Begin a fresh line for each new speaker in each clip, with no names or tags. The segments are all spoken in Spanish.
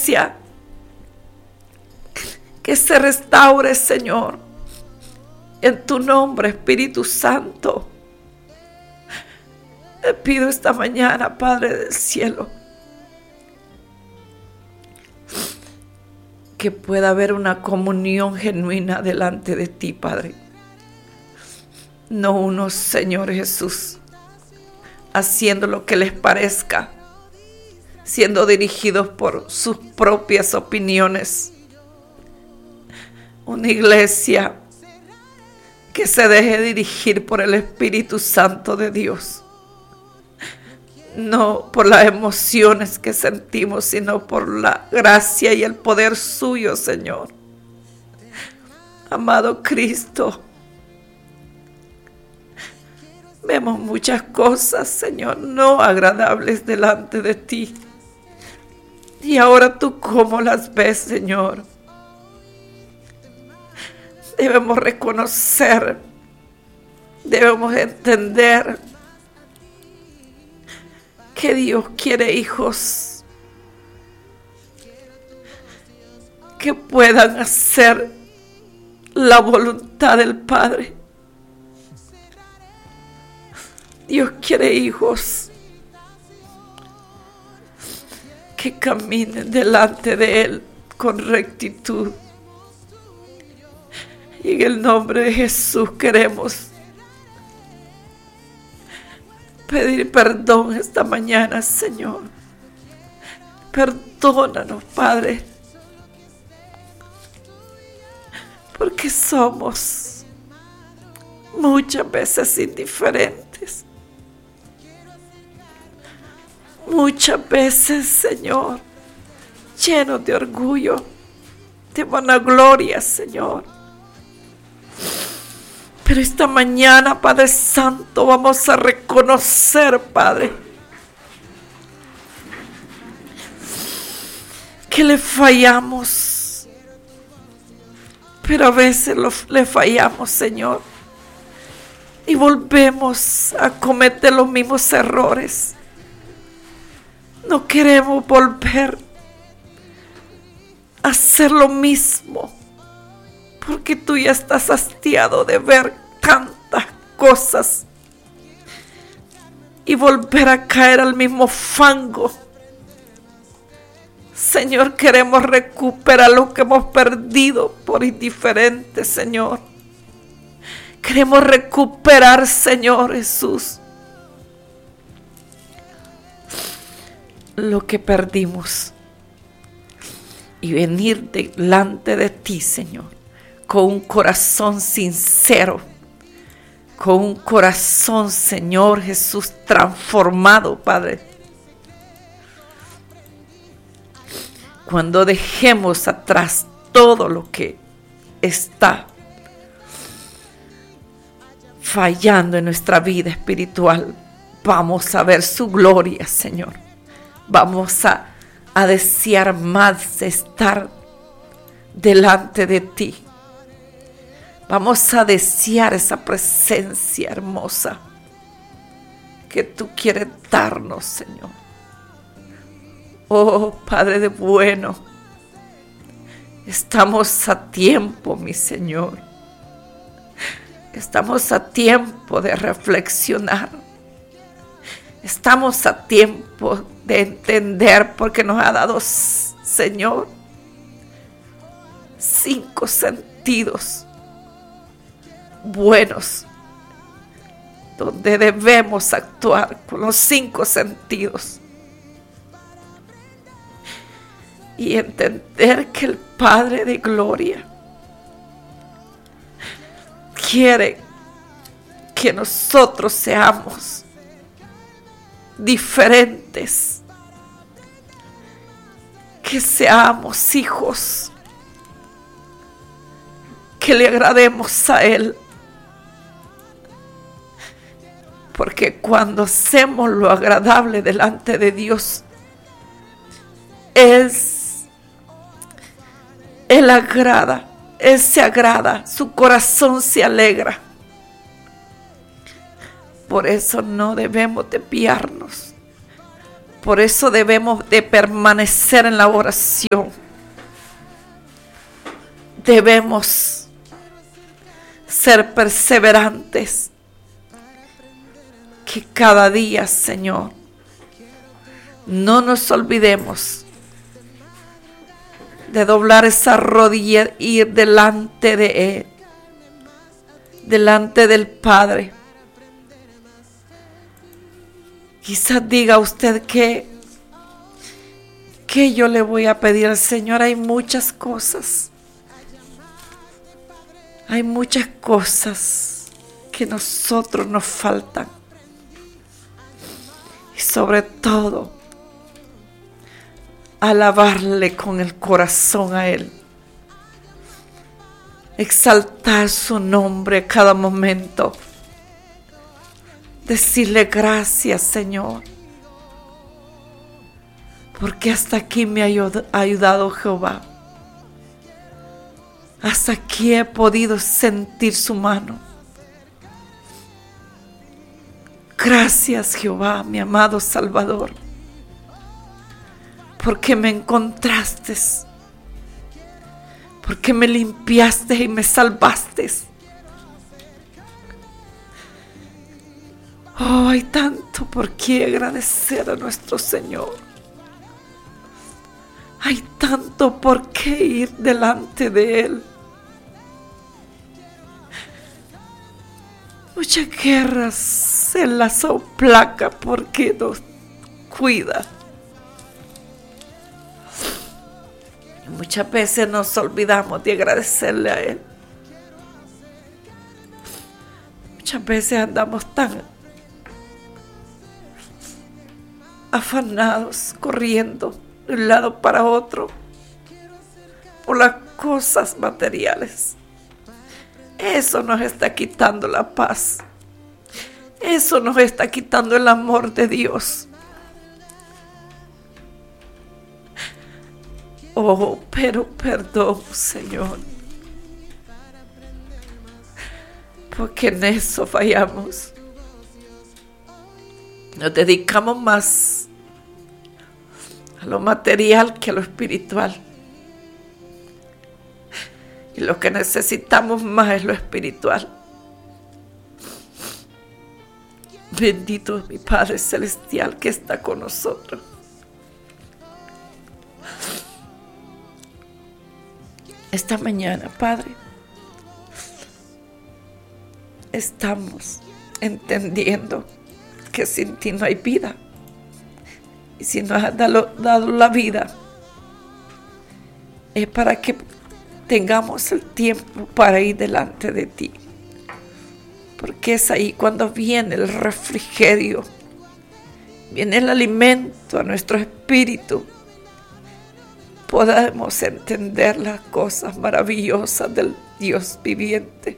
iglesia, que se restaure, Señor, en tu nombre, Espíritu Santo. Te pido esta mañana, Padre del cielo, que pueda haber una comunión genuina delante de ti, Padre. No unos, Señor Jesús, haciendo lo que les parezca, siendo dirigidos por sus propias opiniones. Una iglesia que se deje dirigir por el Espíritu Santo de Dios. No por las emociones que sentimos, sino por la gracia y el poder suyo, Señor. Amado Cristo, vemos muchas cosas, Señor, no agradables delante de ti. Y ahora tú, ¿cómo las ves, Señor? Debemos reconocer, debemos entender que Dios quiere hijos que puedan hacer la voluntad del Padre. Dios quiere hijos que caminen delante de Él con rectitud. Y en el nombre de Jesús queremos pedir perdón esta mañana, Señor. Perdónanos, Padre, porque somos muchas veces indiferentes. Muchas veces, Señor, llenos de orgullo, de vanagloria, Señor. Pero esta mañana, Padre Santo, vamos a reconocer, Padre, que le fallamos. Pero a veces le fallamos, Señor, y volvemos a cometer los mismos errores. No queremos volver a hacer lo mismo, porque tú ya estás hastiado de ver tantas cosas y volver a caer al mismo fango. Señor, queremos recuperar lo que hemos perdido por indiferentes, Señor. Queremos recuperar, Señor Jesús, lo que perdimos y venir delante de ti, Señor, con un corazón sincero, con un corazón, Señor Jesús, transformado, Padre. Cuando dejemos atrás todo lo que está fallando en nuestra vida espiritual, vamos a ver su gloria, Señor. Vamos a desear más estar delante de ti. Vamos a desear esa presencia hermosa que tú quieres darnos, Señor. Oh, Padre de bueno, estamos a tiempo, mi Señor. Estamos a tiempo de reflexionar. Estamos a tiempo de entender, porque nos ha dado, Señor, 5 sentidos buenos, donde debemos actuar con los 5 sentidos y entender que el Padre de Gloria quiere que nosotros seamos diferentes, que seamos hijos, que le agrademos a Él. Porque cuando hacemos lo agradable delante de Dios, Él se agrada, su corazón se alegra. Por eso no debemos desviarnos, Por eso debemos de permanecer en la oración. Debemos ser perseverantes. Que cada día, Señor, no nos olvidemos de doblar esa rodilla e ir delante de Él, delante del Padre. Quizás diga usted que yo le voy a pedir al Señor. Hay muchas cosas. Hay muchas cosas que nosotros nos faltan. Y sobre todo, alabarle con el corazón a Él. Exaltar su nombre a cada momento. Decirle gracias, Señor. Porque hasta aquí me ha ayudado Jehová. Hasta aquí he podido sentir su mano. Gracias, Jehová, mi amado Salvador. Porque me encontraste. Porque me limpiaste y me salvaste. Oh, hay tanto por qué agradecer a nuestro Señor. Hay tanto por qué ir delante de Él. Muchas guerras Él las aplaca porque nos cuida. Y muchas veces nos olvidamos de agradecerle a Él. Muchas veces andamos tan afanados, corriendo de un lado para otro por las cosas materiales. Eso nos está quitando la paz. Eso nos está quitando el amor de Dios. Oh, pero perdón, Señor, porque en eso fallamos. Nos dedicamos más a lo material que a lo espiritual. Y lo que necesitamos más es lo espiritual. Bendito es mi Padre Celestial que está con nosotros. Esta mañana, Padre, estamos entendiendo que sin ti no hay vida. Y si nos has dado la vida, es para que tengamos el tiempo para ir delante de ti. Porque es ahí cuando viene el refrigerio, viene el alimento a nuestro espíritu. Podemos entender las cosas maravillosas del Dios viviente.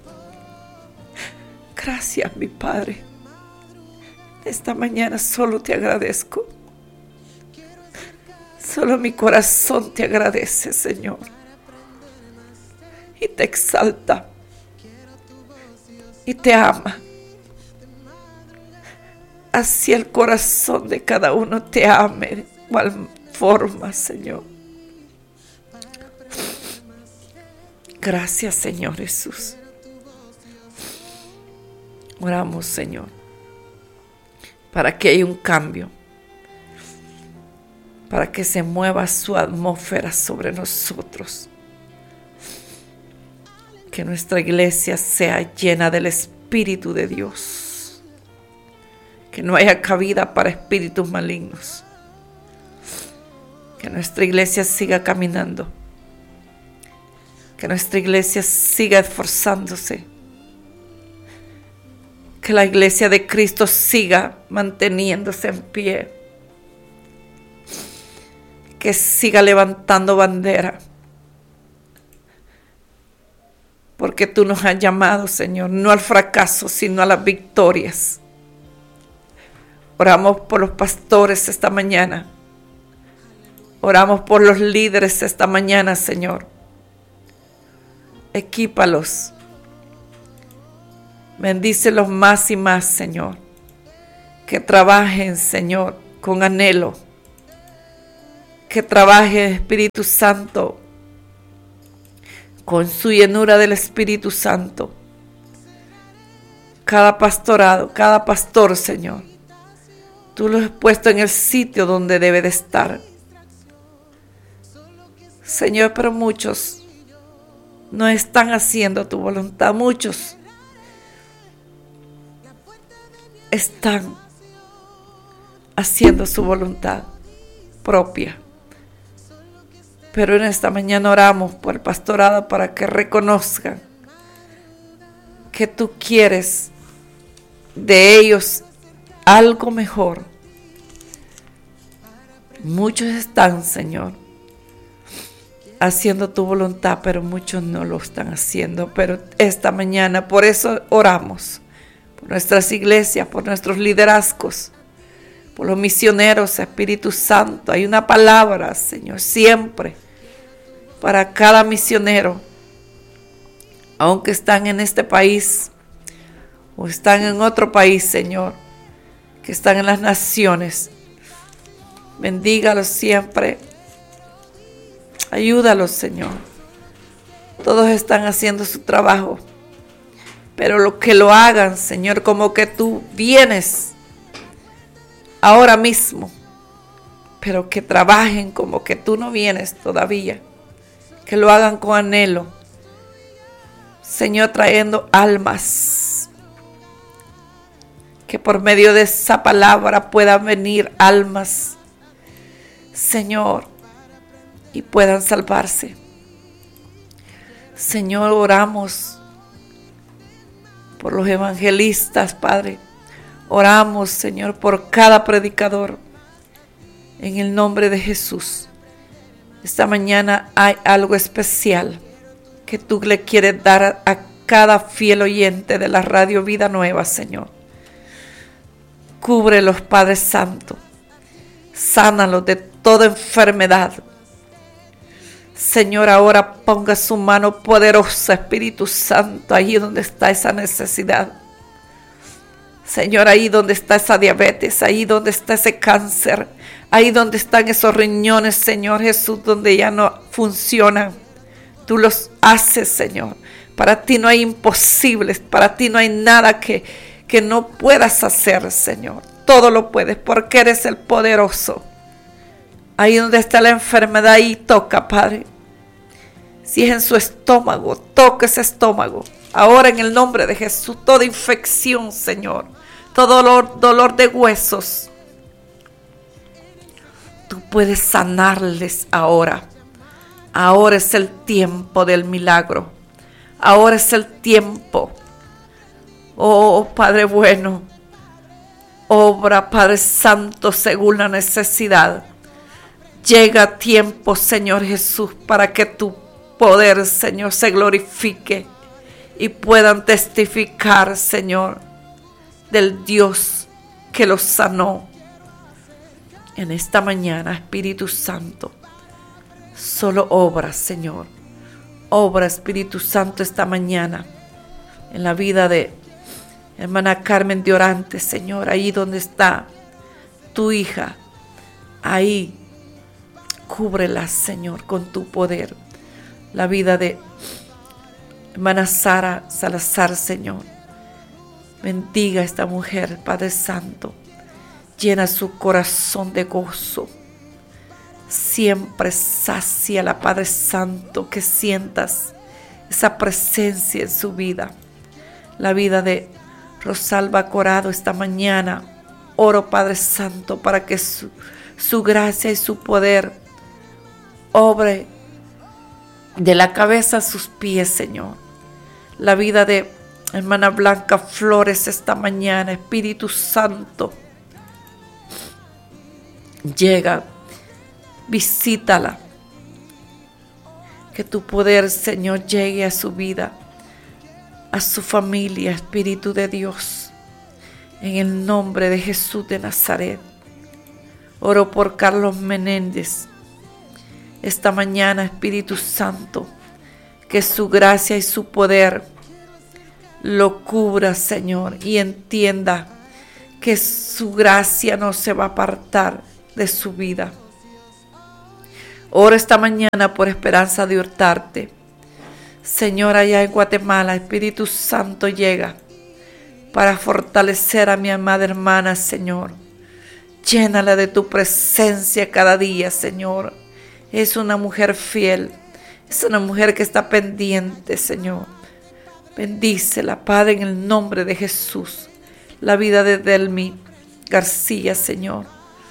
Gracias, mi Padre. Esta mañana solo te agradezco. Solo mi corazón te agradece, Señor. Y te exalta. Y te ama. Así el corazón de cada uno te ame de igual forma, Señor. Gracias, Señor Jesús. Oramos, Señor, para que haya un cambio, para que se mueva su atmósfera sobre nosotros. Que nuestra iglesia sea llena del Espíritu de Dios. Que no haya cabida para espíritus malignos. Que nuestra iglesia siga caminando. Que nuestra iglesia siga esforzándose. Que la iglesia de Cristo siga manteniéndose en pie. Que siga levantando bandera. Porque tú nos has llamado, Señor, no al fracaso, sino a las victorias. Oramos por los pastores esta mañana. Oramos por los líderes esta mañana, Señor. Equípalos. Bendícelos más y más, Señor. Que trabajen, Señor, con anhelo. Que trabaje, Espíritu Santo, con su llenura del Espíritu Santo. Cada pastorado, cada pastor, Señor, tú lo has puesto en el sitio donde debe de estar. Señor, pero muchos no están haciendo tu voluntad. Muchos están haciendo su voluntad propia. Pero en esta mañana oramos por el pastorado para que reconozcan que tú quieres de ellos algo mejor. Muchos están, Señor, haciendo tu voluntad, pero muchos no lo están haciendo. Pero esta mañana, por eso oramos, por nuestras iglesias, por nuestros liderazgos, por los misioneros, Espíritu Santo. Hay una palabra, Señor, siempre para cada misionero, aunque están en este país o están en otro país, Señor, que están en las naciones. Bendígalos siempre. Ayúdalos, Señor. Todos están haciendo su trabajo, pero lo que lo hagan, Señor, como que tú vienes ahora mismo, pero que trabajen como que tú no vienes todavía. Que lo hagan con anhelo, Señor, trayendo almas. Que por medio de esa palabra puedan venir almas, Señor, y puedan salvarse. Señor, oramos por los evangelistas, Padre. Oramos, Señor, por cada predicador. En el nombre de Jesús. Esta mañana hay algo especial que tú le quieres dar a cada fiel oyente de la radio Vida Nueva, Señor. Cúbrelos, Padre Santo. Sánalos de toda enfermedad. Señor, ahora ponga su mano poderosa, Espíritu Santo, ahí donde está esa necesidad. Señor, ahí donde está esa diabetes, ahí donde está ese cáncer, ahí donde están esos riñones, Señor Jesús, donde ya no funcionan. Tú los haces, Señor. Para ti no hay imposibles, para ti no hay nada que no puedas hacer, Señor. Todo lo puedes porque eres el poderoso. Ahí donde está la enfermedad, ahí toca, Padre. Si es en su estómago, toca ese estómago. Ahora en el nombre de Jesús, toda infección, Señor, todo dolor de huesos, tú puedes sanarles ahora. Ahora es el tiempo del milagro. Ahora es el tiempo. Oh, Padre bueno, obra, Padre Santo, según la necesidad. Llega tiempo, Señor Jesús, para que tu poder, Señor, se glorifique y puedan testificar, Señor, del Dios que los sanó. En esta mañana, Espíritu Santo, solo obra, Señor. Obra, Espíritu Santo, esta mañana en la vida de hermana Carmen de Orantes, Señor, ahí donde está tu hija, ahí cúbrela, Señor, con tu poder. La vida de hermana Sara Salazar, Señor, bendiga a esta mujer, Padre Santo, llena su corazón de gozo, siempre sáciala, Padre Santo, que sientas esa presencia en su vida. La vida de Rosalba Corado esta mañana, oro, Padre Santo, para que su gracia y su poder obre de la cabeza a sus pies, Señor. La vida de hermana Blanca Flores esta mañana, Espíritu Santo, llega, visítala. Que tu poder, Señor, llegue a su vida, a su familia, Espíritu de Dios. En el nombre de Jesús de Nazaret. Oro por Carlos Menéndez. Esta mañana, Espíritu Santo, que su gracia y su poder lo cubra, Señor, y entienda que su gracia no se va a apartar de su vida. Oro esta mañana por Esperanza de Hurtarte. Señor, allá en Guatemala, Espíritu Santo llega para fortalecer a mi amada hermana, Señor. Llénala de tu presencia cada día, Señor. Es una mujer fiel, es una mujer que está pendiente, Señor. Bendícela, Padre, en el nombre de Jesús. La vida de Delmi García, Señor.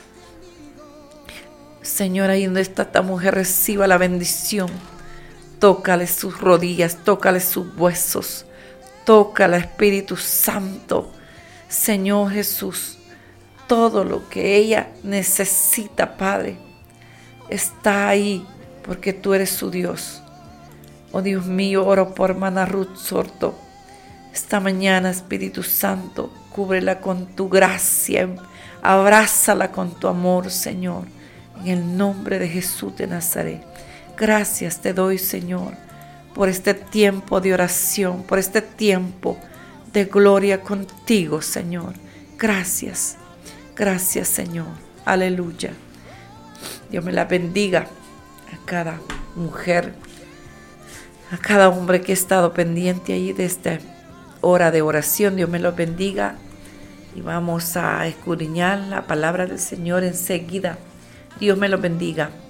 Señor, ahí donde está esta mujer, reciba la bendición. Tócale sus rodillas, tócale sus huesos. Tócala, Espíritu Santo. Señor Jesús, todo lo que ella necesita, Padre, está ahí porque tú eres su Dios. Oh Dios mío, oro por hermana Ruth Sorto. Esta mañana, Espíritu Santo, cúbrela con tu gracia, abrázala con tu amor, Señor, en el nombre de Jesús de Nazaret. Gracias te doy, Señor, por este tiempo de oración, por este tiempo de gloria contigo, Señor. Gracias, gracias, Señor. Aleluya. Dios me la bendiga a cada mujer, a cada hombre que ha estado pendiente ahí de esta hora de oración. Dios me los bendiga y vamos a escudriñar la palabra del Señor enseguida. Dios me los bendiga.